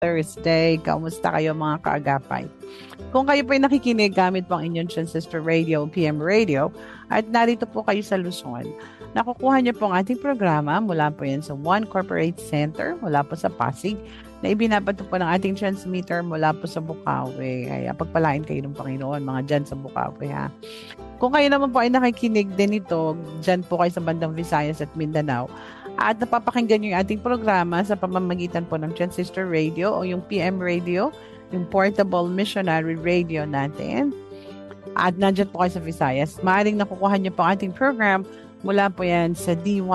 Thursday. Kamusta kayo mga kaagapay? Kung kayo po ay nakikinig gamit po ang inyong Transistor Radio, PM Radio, at narito po kayo sa Luzon, nakukuha niyo po ang ating programa mula po yan sa One Corporate Center, mula po sa Pasig, na ibinabato po ng ating transmitter mula po sa Bukawi. Kaya pagpalain kayo ng Panginoon, mga dyan sa Bukawi ha. Kung kayo naman po ay nakikinig din ito, dyan po kayo sa bandang Visayas at Mindanao, at napapakinggan niyo yung ating programa sa pamamagitan po ng Transistor Radio o yung PM Radio, yung Portable Missionary Radio natin. At nandyan po kayo sa Visayas. Maaaring nakukuha niyo po ang ating program mula po yan sa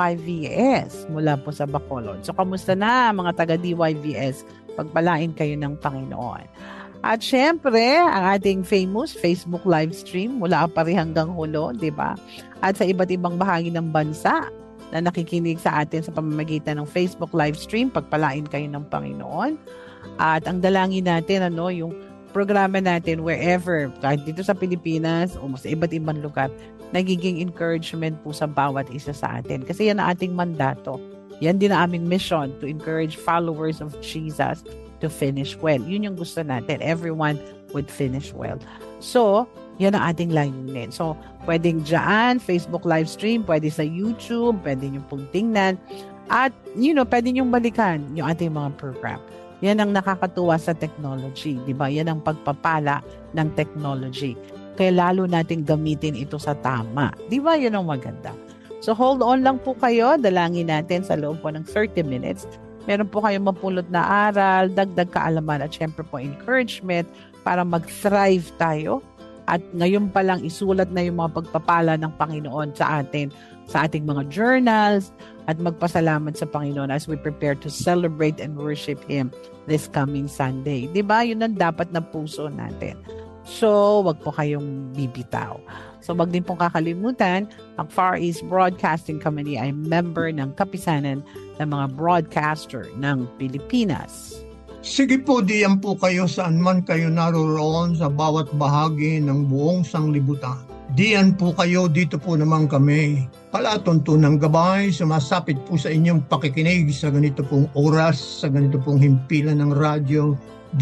DYVS, mula po sa Bacolod. So, kamusta na mga taga-DYVS? Pagpalain kayo ng Panginoon. At syempre, ang ating famous Facebook live stream mula pa rin hanggang hulo, di ba? At sa iba't ibang bahagi ng bansa na nakikinig sa atin sa pamamagitan ng Facebook live stream, pagpalain kayo ng Panginoon. At ang dalangin natin, yung programa natin wherever, kahit dito sa Pilipinas o sa iba't ibang lugar, nagiging encouragement po sa bawat isa sa atin. Kasi yan ang ating mandato. Yan din ang aming mission, to encourage followers of Jesus to finish well. Yun yung gusto natin. Everyone would finish well. So, yan ang ating layunin. So, pwedeng dyan, Facebook live stream, pwede sa YouTube, pwede nyo pong tingnan. At, pwede nyo balikan yung ating mga program. Yan ang nakakatuwa sa technology, di ba? Yan ang pagpapala ng technology. Kaya lalo nating gamitin ito sa tama. Di ba? Yan ang maganda. So hold on lang po kayo. Dalangin natin sa loob po ng 30 minutes. Meron po kayong mapulot na aral, dagdag kaalaman at syempre po encouragement para mag-thrive tayo. At ngayon pa lang isulat na yung mga pagpapala ng Panginoon sa atin, sa ating mga journals, at magpasalamat sa Panginoon as we prepare to celebrate and worship Him this coming Sunday. Diba? Yun ang dapat na puso natin. So, wag po kayong bibitaw. So, wag din pong kakalimutan, ang Far East Broadcasting Company ay member ng kapisanan ng mga broadcaster ng Pilipinas. Sige po, diyan po kayo saan man kayo naroroon sa bawat bahagi ng buong sanglibutan. Diyan po kayo, dito po naman kami. Palatuntunang gabay, sumasapit po sa inyong pakikinig sa ganito pong oras, sa ganito pong himpilan ng radyo,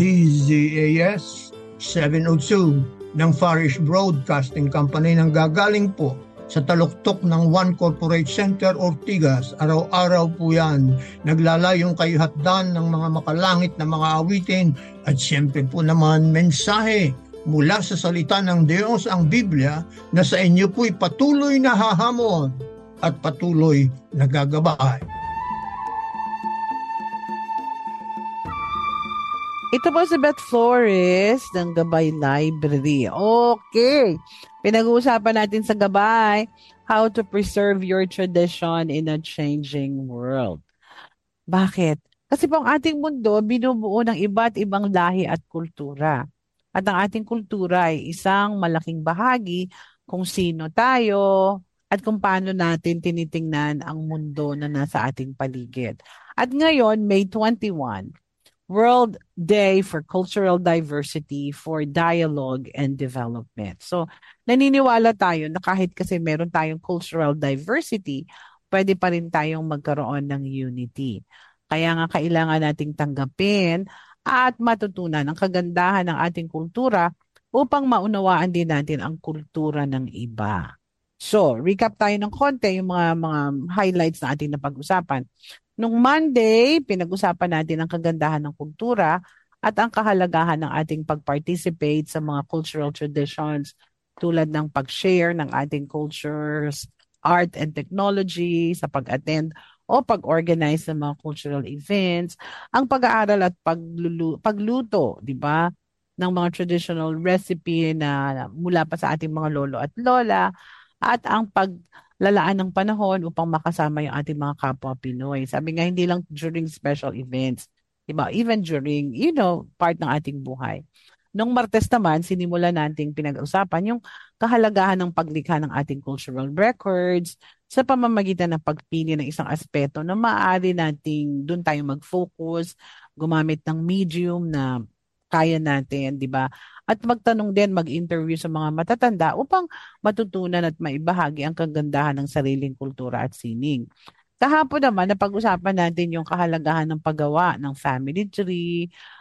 DZAS 702 ng Far East Broadcasting Company nang gagaling po sa taluktok ng One Corporate Center, Ortigas. Araw-araw po yan. Naglalayong kayo hatdan ng mga makalangit na mga awitin at siyempre po naman mensahe mula sa salita ng Diyos, ang Biblia, na sa inyo po'y patuloy na hahamon at patuloy na gagabay. Ito po si Beth Flores ng Gabay Library. Okay. Pinag-uusapan natin sa Gabay, how to preserve your tradition in a changing world. Bakit? Kasi po ang ating mundo binubuo ng iba't ibang lahi at kultura. At ang ating kultura ay isang malaking bahagi kung sino tayo at kung paano natin tinitingnan ang mundo na nasa ating paligid. At ngayon, May 21, World Day for Cultural Diversity for Dialogue and Development. So, naniniwala tayo na kahit kasi meron tayong cultural diversity, pwede pa rin tayong magkaroon ng unity. Kaya nga kailangan nating tanggapin at matutunan ang kagandahan ng ating kultura upang maunawaan din natin ang kultura ng iba. So, recap tayo ng konti yung mga highlights na ating napag-usapan. Nung Monday, pinag-usapan natin ang kagandahan ng kultura at ang kahalagahan ng ating pag-participate sa mga cultural traditions tulad ng pag-share ng ating cultures, art and technology, sa pag-attend o pag-organize ng mga cultural events, ang pag-aaral at pagluto, di ba, ng mga traditional recipe na mula pa sa ating mga lolo at lola, at ang paglalaan ng panahon upang makasama yung ating mga kapwa Pinoy. Sabi nga, hindi lang during special events, diba? Even during, part ng ating buhay. Noong Martes naman, sinimula nating pinag-usapan yung kahalagahan ng paglikha ng ating cultural records sa pamamagitan ng pagpili ng isang aspeto na maaari nating doon tayo mag-focus, gumamit ng medium na kaya natin, di ba? At magtanong din, mag-interview sa mga matatanda upang matutunan at maibahagi ang kagandahan ng sariling kultura at sining. Kahapon naman, napag-usapan natin yung kahalagahan ng paggawa ng family tree,